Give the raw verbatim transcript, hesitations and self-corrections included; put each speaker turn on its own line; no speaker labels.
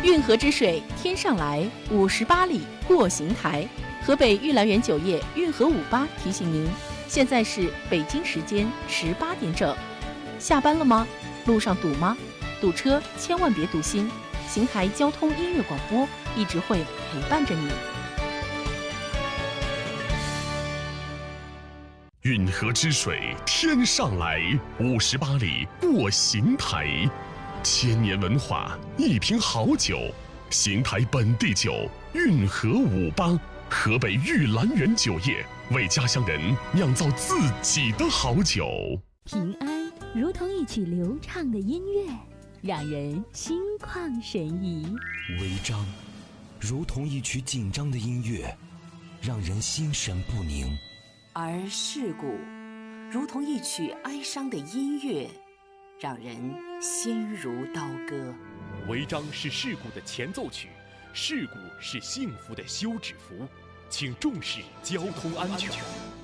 运河之水天上来，五十八里过邢台。河北玉兰园酒业运河五八提醒您，现在是北京时间十八点整。下班了吗？路上堵吗？堵车千万别堵心，邢台交通音乐广播一直会陪伴着你。
运河之水天上来，五十八里过邢台。千年文化，一瓶好酒，邢台本地酒运河五八，河北玉兰园酒业为家乡人酿造自己的好酒。
平安如同一曲流畅的音乐，让人心旷神怡；
违章如同一曲紧张的音乐，让人心神不宁；
而事故如同一曲哀伤的音乐，让人心如刀割。
违章是事故的前奏曲，事故是幸福的休止符，请重视交通安全。